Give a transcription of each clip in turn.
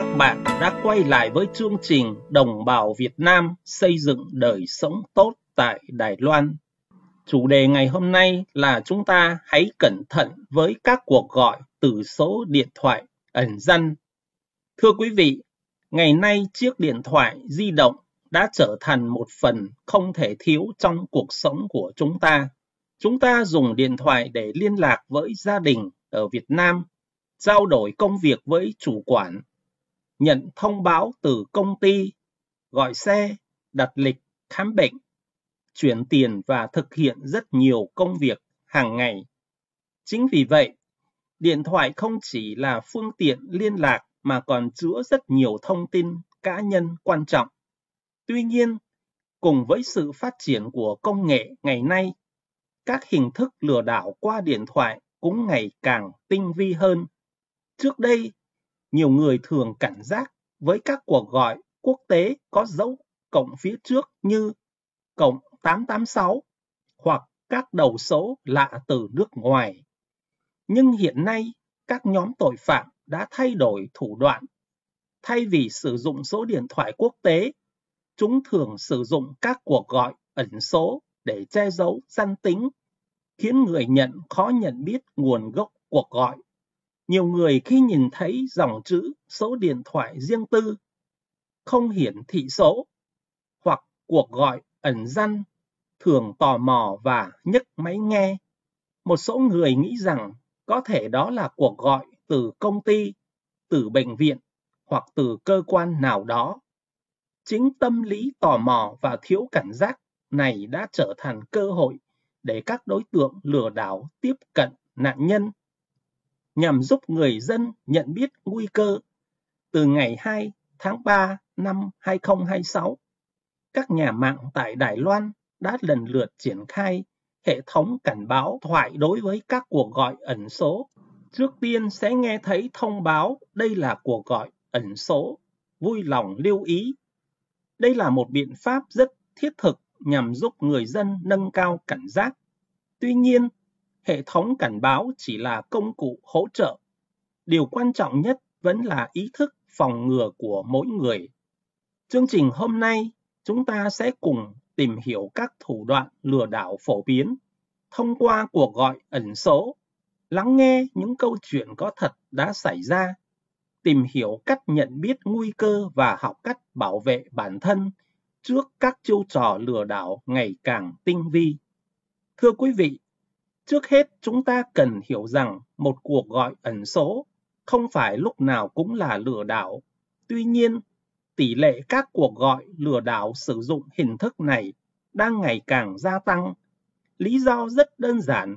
bạn đã quay lại với chương trình Đồng bào Việt Nam xây dựng đời sống tốt tại Đài Loan. Chủ đề ngày hôm nay là chúng ta hãy cẩn thận với các cuộc gọi từ số điện thoại ẩn danh. Thưa quý vị, ngày nay chiếc điện thoại di động đã trở thành một phần không thể thiếu trong cuộc sống của chúng ta. Chúng ta dùng điện thoại để liên lạc với gia đình ở Việt Nam, trao đổi công việc với chủ quản, nhận thông báo từ công ty, gọi xe, đặt lịch khám bệnh, chuyển tiền và thực hiện rất nhiều công việc hàng ngày. Chính vì vậy, điện thoại không chỉ là phương tiện liên lạc mà còn chứa rất nhiều thông tin cá nhân quan trọng. Tuy nhiên, cùng với sự phát triển của công nghệ ngày nay, các hình thức lừa đảo qua điện thoại cũng ngày càng tinh vi hơn. Trước đây, nhiều người thường cảnh giác với các cuộc gọi quốc tế có dấu cộng phía trước như cộng 886 hoặc các đầu số lạ từ nước ngoài. Nhưng hiện nay, các nhóm tội phạm đã thay đổi thủ đoạn. Thay vì sử dụng số điện thoại quốc tế, chúng thường sử dụng các cuộc gọi ẩn số để che giấu danh tính, khiến người nhận khó nhận biết nguồn gốc cuộc gọi. Nhiều người khi nhìn thấy dòng chữ số điện thoại riêng tư, không hiển thị số, hoặc cuộc gọi ẩn danh, thường tò mò và nhấc máy nghe. Một số người nghĩ rằng có thể đó là cuộc gọi từ công ty, từ bệnh viện hoặc từ cơ quan nào đó. Chính tâm lý tò mò và thiếu cảnh giác này đã trở thành cơ hội để các đối tượng lừa đảo tiếp cận nạn nhân. Nhằm giúp người dân nhận biết nguy cơ, từ ngày 2 tháng 3 năm 2026, các nhà mạng tại Đài Loan đã lần lượt triển khai hệ thống cảnh báo thoại đối với các cuộc gọi ẩn số. Trước tiên sẽ nghe thấy thông báo đây là cuộc gọi ẩn số, vui lòng lưu ý. Đây là một biện pháp rất thiết thực nhằm giúp người dân nâng cao cảnh giác. Tuy nhiên, hệ thống cảnh báo chỉ là công cụ hỗ trợ. Điều quan trọng nhất vẫn là ý thức phòng ngừa của mỗi người. Chương trình hôm nay, chúng ta sẽ cùng tìm hiểu các thủ đoạn lừa đảo phổ biến thông qua cuộc gọi ẩn số, lắng nghe những câu chuyện có thật đã xảy ra, tìm hiểu cách nhận biết nguy cơ và học cách bảo vệ bản thân trước các chiêu trò lừa đảo ngày càng tinh vi. Thưa quý vị, trước hết chúng ta cần hiểu rằng một cuộc gọi ẩn số không phải lúc nào cũng là lừa đảo. Tuy nhiên, tỷ lệ các cuộc gọi lừa đảo sử dụng hình thức này đang ngày càng gia tăng. Lý do rất đơn giản.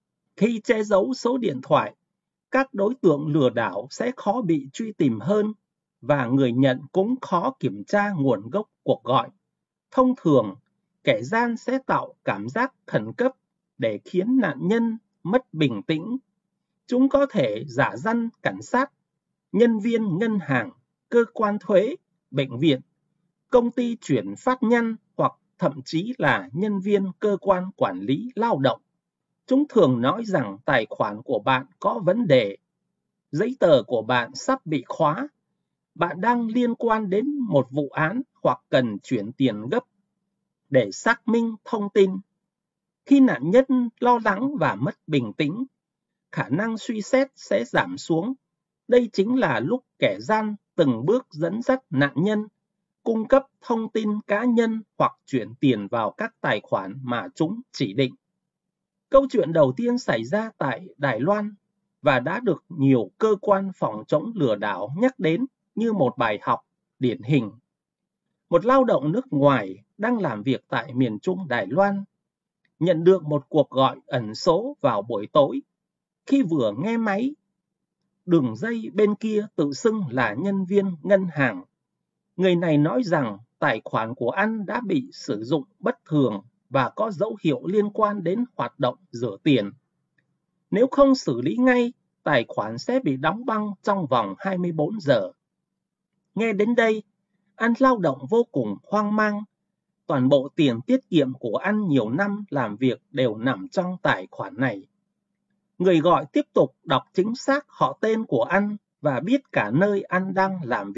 Khi che giấu số điện thoại, các đối tượng lừa đảo sẽ khó bị truy tìm hơn và người nhận cũng khó kiểm tra nguồn gốc cuộc gọi. Thông thường, kẻ gian sẽ tạo cảm giác khẩn cấp để khiến nạn nhân mất bình tĩnh. Chúng có thể giả danh cảnh sát, nhân viên ngân hàng, cơ quan thuế, bệnh viện, công ty chuyển phát nhanh hoặc thậm chí là nhân viên cơ quan quản lý lao động. Chúng thường nói rằng tài khoản của bạn có vấn đề, giấy tờ của bạn sắp bị khóa, bạn đang liên quan đến một vụ án hoặc cần chuyển tiền gấp. Để xác minh thông tin, khi nạn nhân lo lắng và mất bình tĩnh, khả năng suy xét sẽ giảm xuống. Đây chính là lúc kẻ gian từng bước dẫn dắt nạn nhân cung cấp thông tin cá nhân hoặc chuyển tiền vào các tài khoản mà chúng chỉ định. Câu chuyện đầu tiên xảy ra tại Đài Loan và đã được nhiều cơ quan phòng chống lừa đảo nhắc đến như một bài học điển hình. Một lao động nước ngoài đang làm việc tại miền Trung Đài Loan nhận được một cuộc gọi ẩn số vào buổi tối. Khi vừa nghe máy, đường dây bên kia tự xưng là nhân viên ngân hàng. Người này nói rằng tài khoản của anh đã bị sử dụng bất thường và có dấu hiệu liên quan đến hoạt động rửa tiền. Nếu không xử lý ngay, tài khoản sẽ bị đóng băng trong vòng 24 giờ. Nghe đến đây, anh lao động vô cùng hoang mang. Toàn bộ tiền tiết kiệm của anh nhiều năm làm việc đều nằm trong tài khoản này. Người gọi tiếp tục đọc chính xác họ tên của anh và biết cả nơi anh đang làm